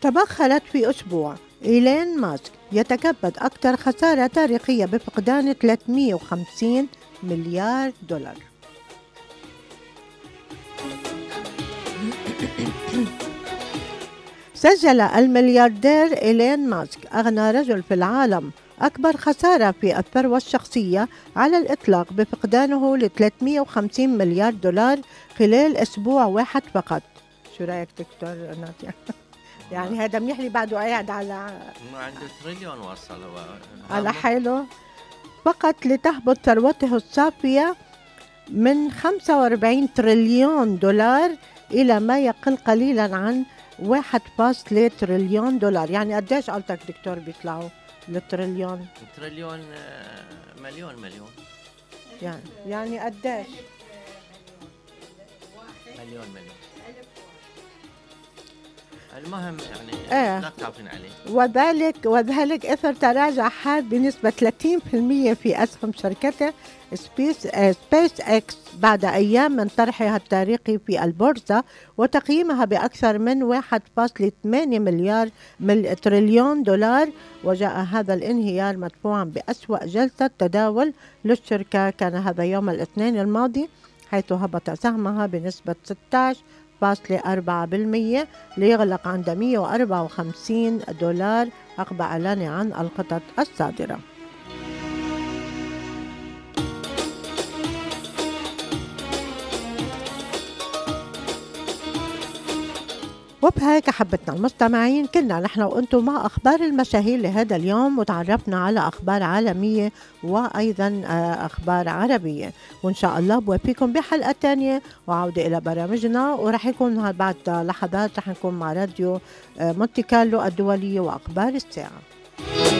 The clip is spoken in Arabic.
تبخرت في أسبوع. إيلون ماسك يتكبد أكثر خسارة تاريخية بفقدان 350 مليار دولار. سجل الملياردير إيلون ماسك أغنى رجل في العالم أكبر خسارة في الثروة الشخصية على الإطلاق بفقدانه ل 350 مليار دولار خلال أسبوع واحد فقط. شو رأيك دكتور ناتيا؟ يعني هذا منيح لي بعده قاعد على عنده تريليون وصل هو على حاله فقط لتهبط ثروته الصافية من 45 تريليون دولار إلى ما يقل قليلا عن 1.3 تريليون دولار. يعني قديش قلتك دكتور بيطلعوا للتريليون؟ تريليون مليون يعني قديش؟ مليون المهم يعني لا تعرفين عليه. وذلك إثر تراجع حاد بنسبة 30% في أسهم شركته سبيس إكس بعد أيام من طرحها التاريخي في البورصة وتقييمها بأكثر من 1.8 تريليون دولار. وجاء هذا الانهيار مدفوعا بأسوأ جلسة تداول للشركة، كان هذا يوم الاثنين الماضي، حيث هبط سهمها بنسبة 16.4% ليغلق عند 154 دولار عقب إعلانه عن الخطط الصادرة. وبهيك حبتنا المستمعين كنا نحن وأنتم مع أخبار المشاهير لهذا اليوم، وتعرفنا على أخبار عالمية وأيضا أخبار عربية، وإن شاء الله بوفيكم بحلقة تانية وعودة إلى برامجنا. ورح يكون بعد لحظات رح نكون مع راديو مونتي كارلو الدولية وأخبار الساعة.